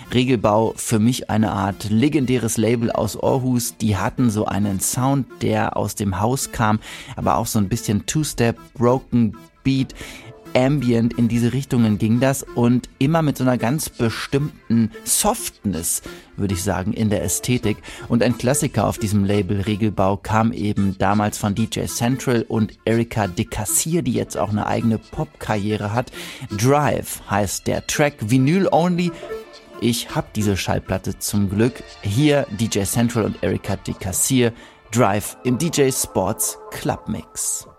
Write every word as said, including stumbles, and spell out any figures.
Regelbau für mich eine Art legendäres Label aus Aarhus. Die hatten so einen Sound, der aus dem Haus kam, aber auch so ein bisschen Two-Step, Broken Beat, Ambient, in diese Richtungen ging das und immer mit so einer ganz bestimmten Softness, würde ich sagen, in der Ästhetik. Und ein Klassiker auf diesem Label Regelbau kam eben damals von D J Central und Erika de Cassier, die jetzt auch eine eigene Pop-Karriere hat. Drive heißt der Track, Vinyl Only. Ich habe diese Schallplatte zum Glück. Hier D J Central und Erika de Cassier, Drive im D J Sports Club Mix.